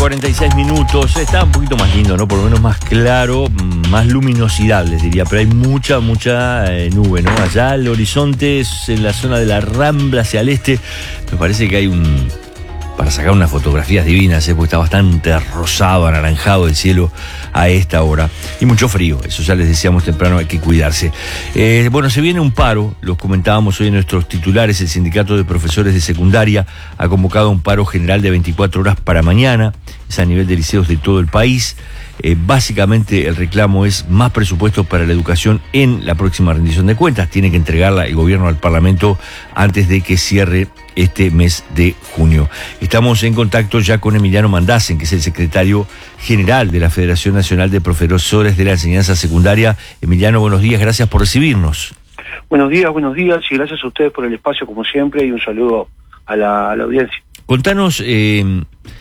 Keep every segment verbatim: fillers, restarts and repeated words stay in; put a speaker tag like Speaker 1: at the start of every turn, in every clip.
Speaker 1: cuarenta y seis minutos, está un poquito más lindo, ¿no? Por lo menos más claro, más luminosidad, les diría, pero hay mucha, mucha eh, nube, ¿no? Allá al horizonte, es en la zona de la Rambla hacia el este, me parece que hay un... para sacar unas fotografías divinas, ¿eh? Porque está bastante rosado, anaranjado el cielo a esta hora. Y mucho frío, eso ya les decíamos temprano, hay que cuidarse. Eh, bueno, se viene un paro, los comentábamos hoy en nuestros titulares, el Sindicato de Profesores de Secundaria ha convocado un paro general de veinticuatro horas para mañana, es a nivel de liceos de todo el país. Eh, básicamente el reclamo es más presupuesto para la educación en la próxima rendición de cuentas. Tiene que entregarla el gobierno al Parlamento antes de que cierre este mes de junio. Estamos en contacto ya con Emiliano Mandacen, que es el secretario general de la Federación Nacional de Profesores de la Enseñanza Secundaria. Emiliano, buenos días, gracias por recibirnos.
Speaker 2: Buenos días, buenos días, y gracias a ustedes por el espacio como siempre, y un saludo a la, a la audiencia.
Speaker 1: Contanos eh,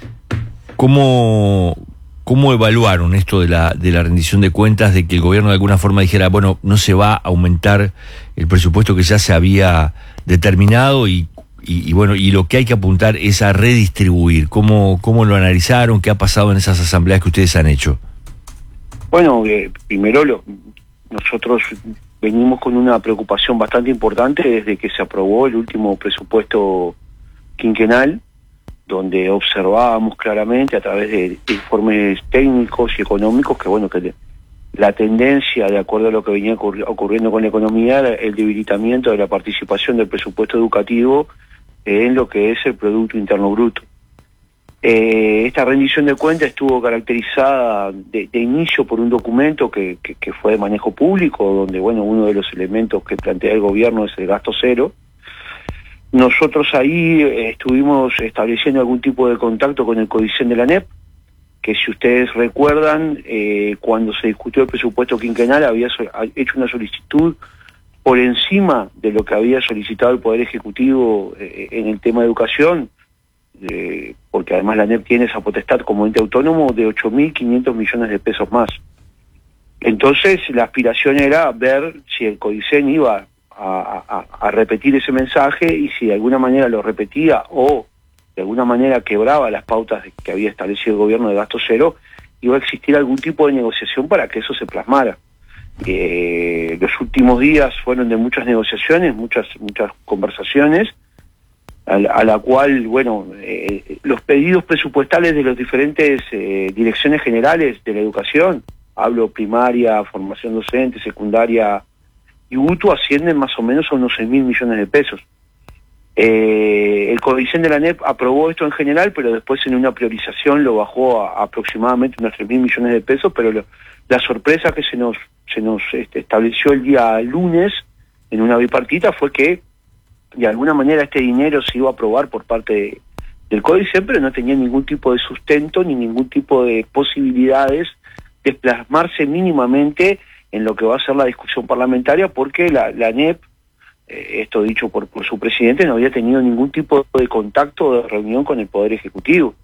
Speaker 1: cómo... ¿Cómo evaluaron esto de la de la rendición de cuentas, de que el gobierno de alguna forma dijera, bueno, no se va a aumentar el presupuesto que ya se había determinado y, y, y bueno, y lo que hay que apuntar es a redistribuir? ¿Cómo, cómo lo analizaron? ¿Qué ha pasado en esas asambleas que ustedes han hecho?
Speaker 2: Bueno, eh, primero lo, nosotros venimos con una preocupación bastante importante desde que se aprobó el último presupuesto quinquenal, donde observábamos claramente a través de, de informes técnicos y económicos que bueno que la tendencia, de acuerdo a lo que venía ocurri ocurriendo con la economía, era el debilitamiento de la participación del presupuesto educativo en lo que es el Producto Interno Bruto. Eh, esta rendición de cuentas estuvo caracterizada de, de inicio por un documento que, que, que fue de manejo público, donde bueno uno de los elementos que plantea el gobierno es el gasto cero. Nosotros ahí eh, estuvimos estableciendo algún tipo de contacto con el Codicen de la ANEP, que si ustedes recuerdan, eh, cuando se discutió el presupuesto quinquenal había so hecho una solicitud por encima de lo que había solicitado el Poder Ejecutivo eh, en el tema de educación, eh, porque además la ANEP tiene esa potestad como ente autónomo de ocho mil quinientos millones de pesos más. Entonces la aspiración era ver si el Codicen iba A, a, a repetir ese mensaje, y si de alguna manera lo repetía o de alguna manera quebraba las pautas que había establecido el gobierno de gasto cero, iba a existir algún tipo de negociación para que eso se plasmara. Eh, los últimos días fueron de muchas negociaciones, muchas muchas conversaciones, a la, a la cual, bueno, eh, los pedidos presupuestales de las diferentes eh, direcciones generales de la educación, hablo primaria, formación docente, secundaria y U T U, ascienden más o menos a unos seis mil millones de pesos. Eh, el Codicen de la ANEP aprobó esto en general, pero después en una priorización lo bajó a, a aproximadamente unos tres mil millones de pesos, pero lo, la sorpresa que se nos se nos este, estableció el día lunes en una bipartita fue que de alguna manera este dinero se iba a aprobar por parte de, del Codicen, pero no tenía ningún tipo de sustento ni ningún tipo de posibilidades de plasmarse mínimamente en lo que va a ser la discusión parlamentaria, porque la, la ANEP, eh, esto dicho por, por su presidente, no había tenido ningún tipo de contacto o de reunión con el Poder Ejecutivo.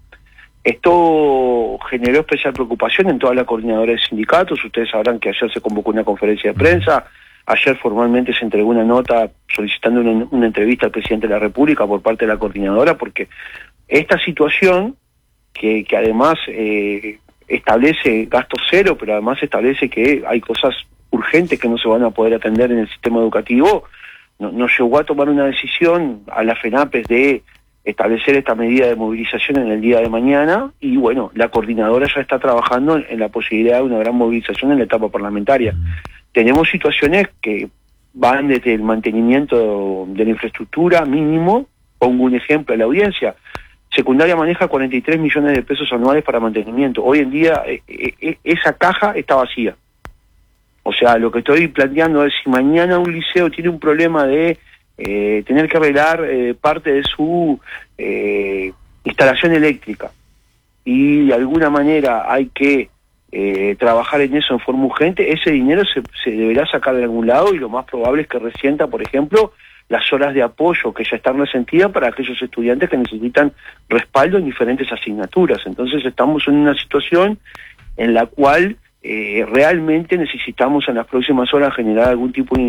Speaker 2: Esto generó especial preocupación en toda la coordinadora de sindicatos. Ustedes sabrán que ayer se convocó una conferencia de prensa, ayer formalmente se entregó una nota solicitando una, una entrevista al presidente de la República por parte de la coordinadora, porque esta situación, que, que además... Eh, establece gasto cero, pero además establece que hay cosas urgentes que no se van a poder atender en el sistema educativo, no, nos llevó a tomar una decisión a la FENAPES de establecer esta medida de movilización en el día de mañana, y bueno, la coordinadora ya está trabajando en, en la posibilidad de una gran movilización en la etapa parlamentaria. Tenemos situaciones que van desde el mantenimiento de la infraestructura mínimo. Pongo un ejemplo a la audiencia. Secundaria maneja cuarenta y tres millones de pesos anuales para mantenimiento. Hoy en día eh, eh, esa caja está vacía. O sea, lo que estoy planteando es, si mañana un liceo tiene un problema de eh, tener que arreglar eh, parte de su eh, instalación eléctrica, y de alguna manera hay que eh, trabajar en eso en forma urgente, ese dinero se, se deberá sacar de algún lado, y lo más probable es que resienta, por ejemplo, las horas de apoyo que ya están resentidas para aquellos estudiantes que necesitan respaldo en diferentes asignaturas. Entonces estamos en una situación en la cual eh, realmente necesitamos en las próximas horas generar algún tipo de